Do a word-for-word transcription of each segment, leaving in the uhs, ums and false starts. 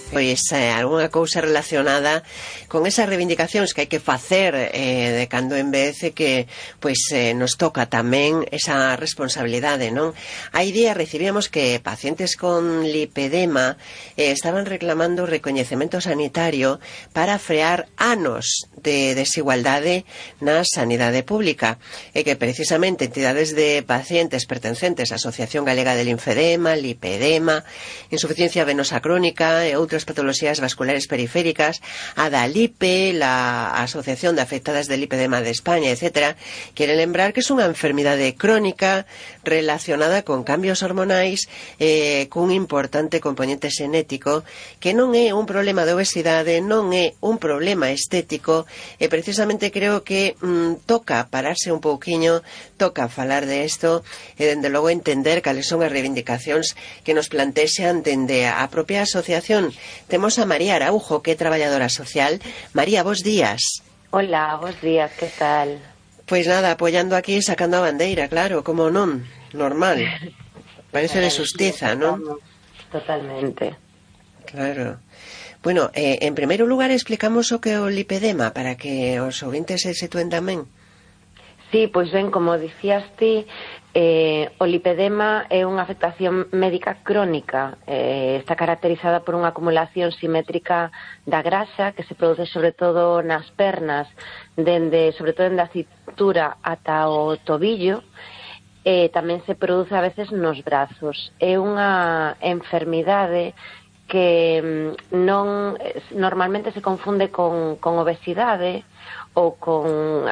Pois eh, algunha cousa relacionada con esas reivindicacións que hai que facer eh, de cando en vez que pois eh, nos toca tamén esa responsabilidade, non? Hai días recibíamos que pacientes con lipedema eh, estaban reclamando recoñecemento sanitario para frear anos de desigualdade na sanidade pública e que precisamente entidades de pacientes pertencentes á Asociación Galega de Linfedema, Lipedema, insuficiencia venosa crónica e outras patologías vasculares periféricas, a da LIPE, la Asociación de Afectadas de Lipedema de España, etcétera, quiere lembrar que é unha enfermidade crónica relacionada con cambios hormonais eh, cun importante componente xenético que non é un problema de obesidade, non é un problema estético e precisamente creo que mm, toca pararse un pouquiño, toca falar de isto e dende logo entender cales son as reivindicacións que nos plantexan dende a propia asociación. Temos a María Araujo, que é traballadora social. María, bos días. Hola, bos días, que tal? Pois nada, apoiando aquí, sacando a bandeira, claro, como non, normal. Parece de xustiza, non? Totalmente. Claro. Bueno, eh, en primeiro lugar explicamos o que é o lipedema para que os ouvintes se situen tamén. Sí, pois ben, como dicías ti, eh, o lipedema é unha afectación médica crónica. Eh, está caracterizada por unha acumulación simétrica da grasa que se produce sobre todo nas pernas, dende, sobre todo dende a cintura ata o tobillo. Eh, tamén se produce a veces nos brazos. É unha enfermidade que non normalmente se confunde con, con obesidade ou con,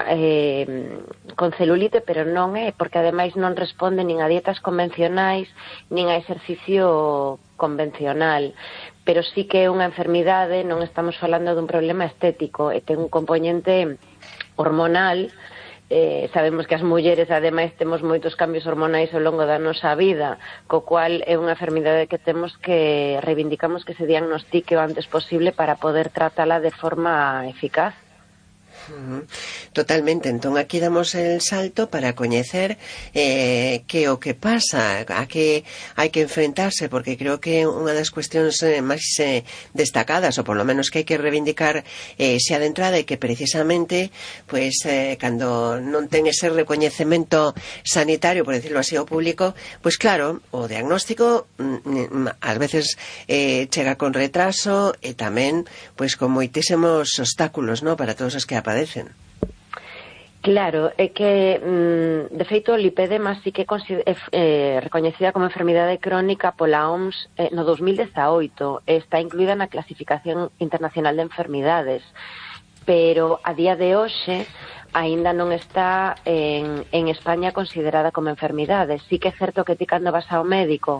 eh, con celulite, pero non é, porque ademais non responde nin a dietas convencionais nin a exercicio convencional, pero sí que é unha enfermidade, non estamos falando dun problema estético, e ten un componente hormonal. Eh, sabemos que as mulleres ademais temos moitos cambios hormonais ao longo da nosa vida, co cual é unha enfermidade que temos que reivindicamos que se diagnostique o antes posible para poder tratala de forma eficaz. Uh-huh. Totalmente, entón aquí damos el salto para coñecer eh, que o que pasa, a que hai que enfrentarse, porque creo que unha das cuestións eh, máis eh, destacadas, ou polo menos que hai que reivindicar eh, xa de entrada, é que precisamente pues, eh, cando non ten ese recoñecemento sanitario, por decirlo así, ao público, pues claro, o diagnóstico mm, ás veces eh, chega con retraso e tamén pues, con moitísimos obstáculos, ¿no?, para todos os que aparecen. Claro, é que, mm, de feito, o lipedema sí que é eh, recoñecida como enfermidade crónica pola O M S eh, no dos mil dezaoito, está incluída na Clasificación Internacional de Enfermidades, pero a día de hoxe aínda non está en, en España considerada como enfermidade. Sí que é certo que ti cando vas ao médico,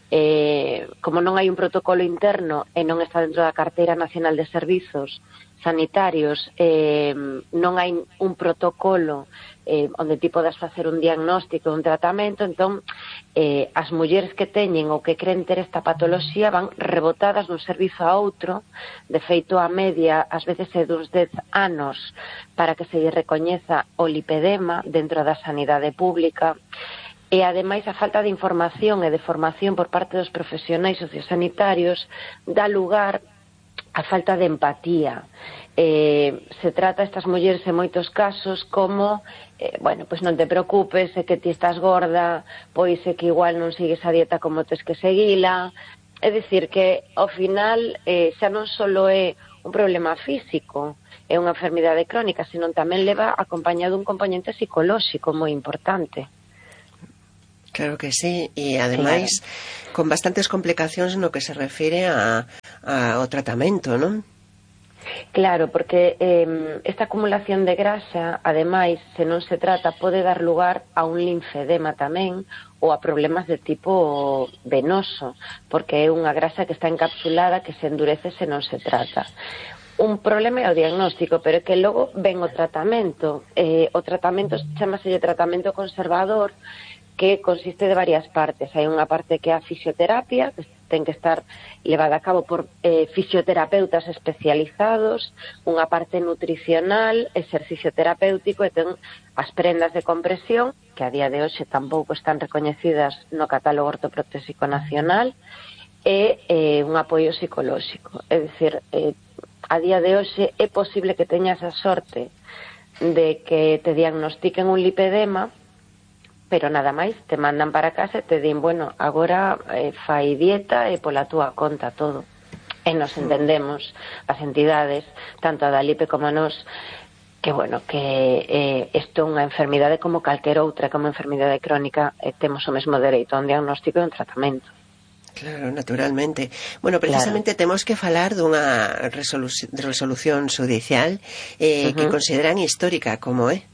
eh, como non hai un protocolo interno e non está dentro da Carteira Nacional de Servizos Sanitarios, eh, non hai un protocolo eh, onde ti podas facer un diagnóstico, un tratamento, entón eh, as mulleres que teñen ou que creen ter esta patoloxía van rebotadas dun servizo a outro. De feito, a media ás veces é duns dez anos para que se lle recoñeza o lipedema dentro da sanidade pública. E, ademais, a falta de información e de formación por parte dos profesionais sociosanitarios dá lugar a falta de empatía. Eh, se trata a estas mulleres en moitos casos como eh, bueno, pois non te preocupes, é que ti estás gorda, pois é que igual non sigues a dieta como tes que seguila. É dicir que ao final eh, xa non só é un problema físico, é unha enfermidade crónica, senón tamén leva acompañado un componente psicolóxico moi importante. Claro que sí, e ademais claro, con bastantes complicacións no que se refire a, a, ao tratamento, non? Claro, porque eh, esta acumulación de grasa, ademais, se non se trata, pode dar lugar a un linfedema tamén ou a problemas de tipo venoso, porque é unha grasa que está encapsulada que se endurece se non se trata. Un problema é o diagnóstico, pero é que logo ven o tratamento. Eh, o tratamento chamase tratamento conservador, que consiste de varias partes. Hai unha parte que é a fisioterapia, que ten que estar levada a cabo por eh, fisioterapeutas especializados, unha parte nutricional, exercicio terapéutico, e ten as prendas de compresión, que a día de hoxe tampouco están recoñecidas no catálogo ortoprotésico nacional, e eh, un apoio psicolóxico. É dicir, eh, a día de hoxe é posible que teñas a sorte de que te diagnostiquen un lipedema, pero nada máis te mandan para casa e te din, bueno, agora eh, fai dieta e pola túa conta todo. E nos entendemos, as entidades, tanto a da Lipe como a nós, que, bueno, que eh, isto é unha enfermidade como calquera outra, como enfermidade crónica, eh, temos o mesmo dereito a un diagnóstico e un tratamento. Claro, naturalmente. Bueno, precisamente claro. Temos que falar dunha resolu resolución judicial eh, uh-huh. que consideran histórica, como é?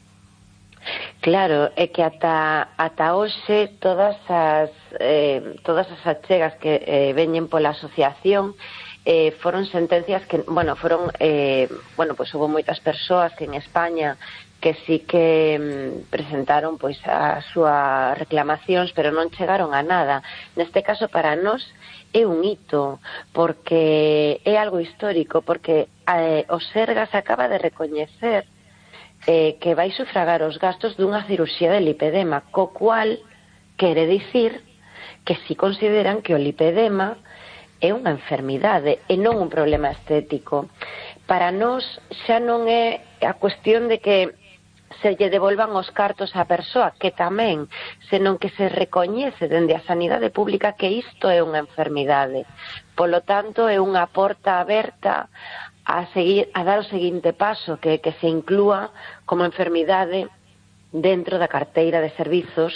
Claro, é que ata, ata hoxe todas as, eh, todas as achegas que eh, veñen pola asociación Eh, foron sentencias que, bueno, foron, eh, bueno, pois houve moitas persoas que en España que sí que mm, presentaron pois as súas reclamacións, pero non chegaron a nada. Neste caso, para nós, é un hito, porque é algo histórico, porque eh, o Sergas acaba de recoñecer eh, que vai sufragar os gastos dunha cirurxía de lipedema, co cual quere dicir que si consideran que o lipedema é unha enfermidade e non un problema estético. Para nós xa non é a cuestión de que se lle devolvan os cartos á persoa, que tamén, senón que se recoñece dende a sanidade pública que isto é unha enfermidade. Polo tanto, é unha porta aberta a seguir a dar o seguinte paso, que que se inclúa como enfermidade dentro da carteira de servizos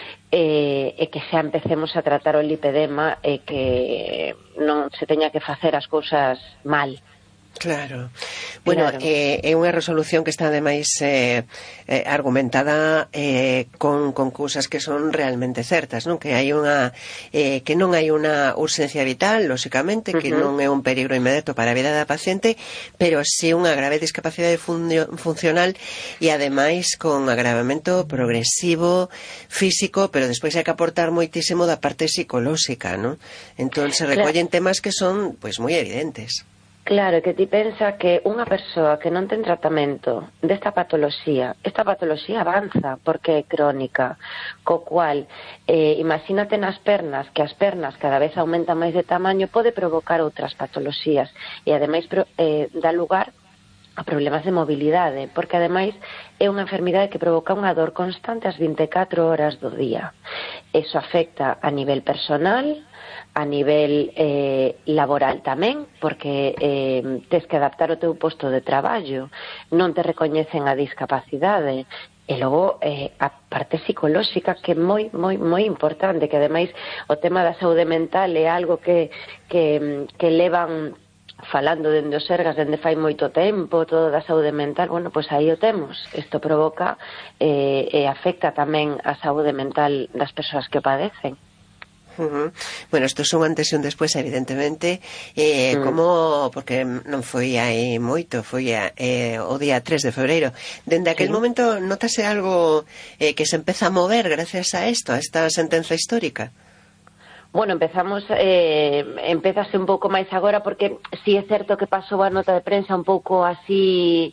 e, e que xa empecemos a tratar o lipedema e que non se teña que facer as cousas mal. Claro. Bueno, claro. Eh, é unha resolución que está ademais eh, eh, argumentada eh, con, con cousas que son realmente certas, non? Que hai unha eh, que non hai unha urxencia vital, lóxicamente, que uh-huh. non é un peligro inmediato para a vida da paciente, pero sí unha grave discapacidade fun- funcional e ademais con agravamento progresivo físico, pero despois hai que aportar moitísimo da parte psicolóxica, non? Entón se recollen claro. temas que son pois moi evidentes. Claro, que ti pensa que unha persoa que non ten tratamento desta patoloxía, esta patoloxía avanza porque é crónica, co cual, eh, imagínate nas pernas, que as pernas cada vez aumentan máis de tamaño, pode provocar outras patoloxías e ademais eh, dá lugar a problemas de mobilidade, porque ademais é unha enfermidade que provoca unha dor constante as vinte e catro horas do día. Eso afecta a nivel personal, a nivel eh, laboral tamén, porque eh, tes que adaptar o teu posto de traballo, non te recoñecen a discapacidade, e logo eh, a parte psicolóxica que é moi, moi, moi importante, que ademais o tema da saúde mental é algo que, que, que levan falando dende os Sergas dende fai moito tempo, todo da saúde mental, bueno, pois aí o temos. Isto provoca eh, e afecta tamén a saúde mental das persoas que o padecen. Uh-huh. Bueno, isto son antes e un despois, evidentemente, eh, mm. como, porque non foi aí moito, foi a, eh, o día tres de febreiro. Dende aquel sí. momento, notase algo eh, que se empeza a mover gracias a isto, a esta sentenza histórica? Bueno, empezamos, eh, empezase un pouco máis agora, porque si é certo que pasou a nota de prensa un pouco así...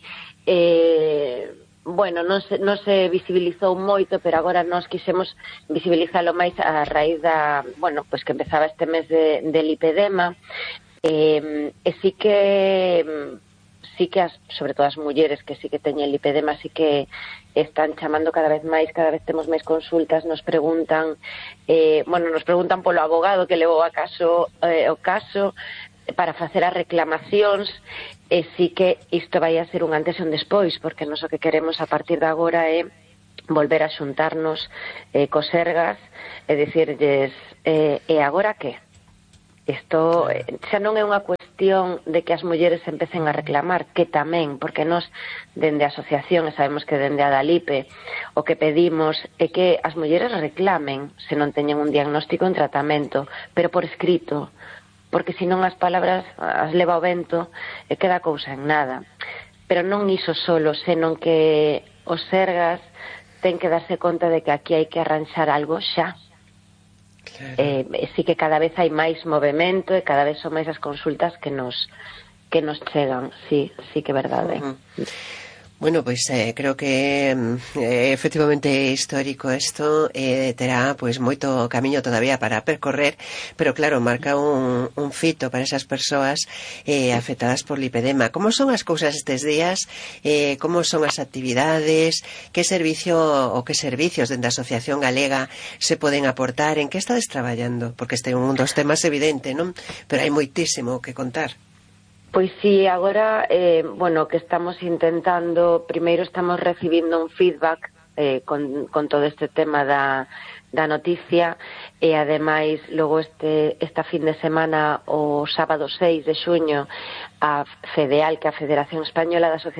Eh, bueno, non se, non se visibilizou moito, pero agora nós quixemos visibilizalo máis a raíz da, bueno, pois que empezaba este mes de, de lipedema, e, e sí que sí que as, sobre todo as mulleres que sí que teñen lipedema, sí que están chamando cada vez máis, cada vez temos máis consultas, nos preguntan, eh, bueno, nos preguntan polo abogado que levou a caso, eh, o caso, para facer as reclamacións, e sí que isto vai a ser un antes e un despois, porque nós o que queremos a partir de agora é volver a xuntarnos eh, cos Sergas e dicirlles, eh, e agora que? Isto eh, xa non é unha cuestión de que as mulleres empecen a reclamar, que tamén, porque nós dende a asociación, e sabemos que dende a Dalipe, o que pedimos é que as mulleres reclamen se non teñen un diagnóstico en tratamento, pero por escrito, porque senón as palabras as leva o vento e queda a cousa en nada. Pero non iso solo, senón que os Sergas ten que darse conta de que aquí hai que arranxar algo xa. Claro. Eh, sí que cada vez hai máis movimento e cada vez son máis as consultas que nos que nos chegan, sí, sí que é verdade. Uh-huh. Bueno, pois eh, creo que eh, efectivamente é histórico isto, eh, terá pois moito camiño todavía para percorrer, pero claro, marca un, un fito para esas persoas eh, afectadas por lipedema. Como son as cousas estes días? Eh, como son as actividades? Que servicio ou que servicios dende a Asociación Galega se poden aportar? En que estades traballando? Porque este é un dos temas evidente, non? Pero hai moitísimo que contar. Pois sí, agora, eh, bueno, que estamos intentando, primeiro estamos recibindo un feedback eh, con, con todo este tema da, da noticia e ademais logo este esta fin de semana o sábado seis de xuño a FEDEAL, que é a Federación Española de Asociacións